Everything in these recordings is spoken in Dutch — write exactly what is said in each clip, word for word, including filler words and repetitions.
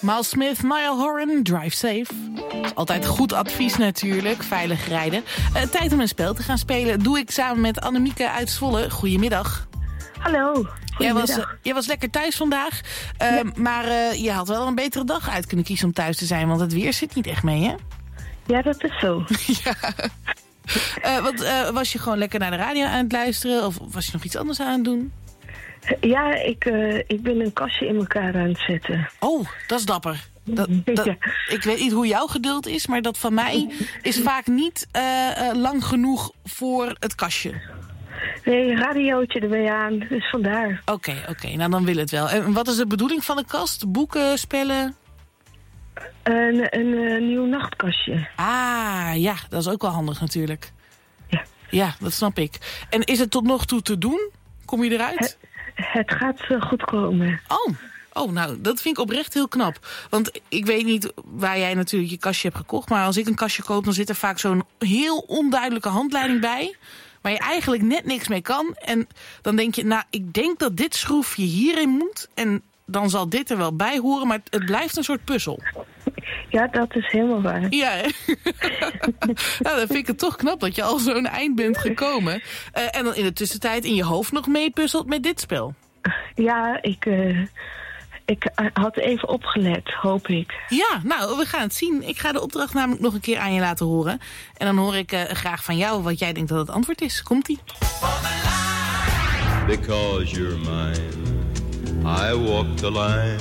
Miles Smith, Niall Horan, Drive Safe. Altijd goed advies natuurlijk, veilig rijden. Uh, tijd om een spel te gaan spelen. Doe ik samen met Annemieke uit Zwolle. Goedemiddag. Hallo. Jij was, uh, jij was lekker thuis vandaag. Uh, ja. Maar uh, je had wel een betere dag uit kunnen kiezen om thuis te zijn. Want het weer zit niet echt mee, hè? Ja, dat is zo. ja. Uh, wat, uh, was je gewoon lekker naar de radio aan het luisteren? Of was je nog iets anders aan het doen? Ja, ik, uh, ik ben een kastje in elkaar aan het zetten. Oh, dat is dapper. Dat, dat, ja. Ik weet niet hoe jouw geduld is, maar dat van mij is vaak niet uh, uh, lang genoeg voor het kastje. Nee, radiootje erbij aan, dus vandaar. Oké, okay, oké, okay, nou dan wil het wel. En wat is de bedoeling van de kast? Boeken, spellen? Een, een, een nieuw nachtkastje. Ah, ja, dat is ook wel handig natuurlijk. Ja. Ja, dat snap ik. En is het tot nog toe te doen? Kom je eruit? Het, het gaat uh, goed komen. Oh, oh, nou, dat vind ik oprecht heel knap. Want ik weet niet waar jij natuurlijk je kastje hebt gekocht, maar als ik een kastje koop, dan zit er vaak zo'n heel onduidelijke handleiding bij, waar je eigenlijk net niks mee kan. En dan denk je, nou, ik denk dat dit schroefje hierin moet en dan zal dit er wel bij horen, maar het blijft een soort puzzel. Ja, dat is helemaal waar. Ja, hè? Nou, dan vind ik het toch knap dat je al zo'n eind bent gekomen. Uh, en dan in de tussentijd in je hoofd nog meepuzzelt met dit spel. Ja, ik, uh, ik had even opgelet, hoop ik. Ja, nou, we gaan het zien. Ik ga de opdracht namelijk nog een keer aan je laten horen. En dan hoor ik uh, graag van jou wat jij denkt dat het antwoord is. Komt-ie? Because you're mine, I walk the line.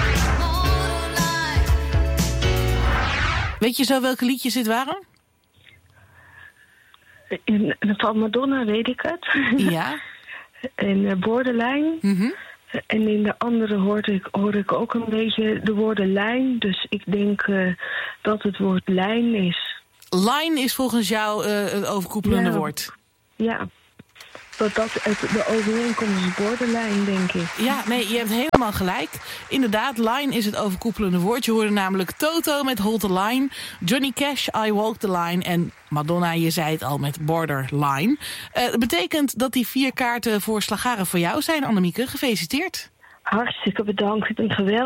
Weet je zo welke liedjes dit waren? In, van Madonna weet ik het. Ja. En uh, Borderline. Mm-hmm. En in de andere hoorde ik, hoorde ik ook een beetje de woorden lijn. Dus ik denk uh, dat het woord lijn is. Line is volgens jou uh, het overkoepelende ja. woord. Ja. Dat dat het, de overeenkomst is borderline, denk ik. Ja, nee, je hebt helemaal gelijk. Inderdaad, line is het overkoepelende woord. Je hoorde namelijk Toto met Hold the Line, Johnny Cash, I Walk the Line en Madonna, je zei het al, met Borderline. Uh, dat betekent dat die vier kaarten voor Slagharen voor jou zijn, Annemieke. Gefeliciteerd. Hartstikke bedankt. Ik ben geweldig.